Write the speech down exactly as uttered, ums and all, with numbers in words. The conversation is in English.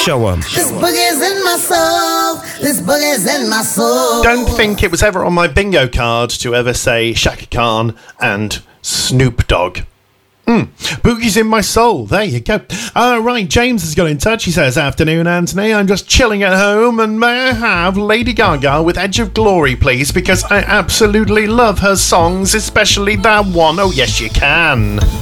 Show 'em. This boogie's in my soul. This boogie's in my soul. Don't think it was ever on my bingo card to ever say Shaka Khan and Snoop Dogg. Mm. Boogie's in my soul. There you go. All right, James has got in touch. He says, afternoon, Anthony. I'm just chilling at home, and may I have Lady Gaga with Edge of Glory, please? Because I absolutely love her songs, especially that one. Oh, yes, you can.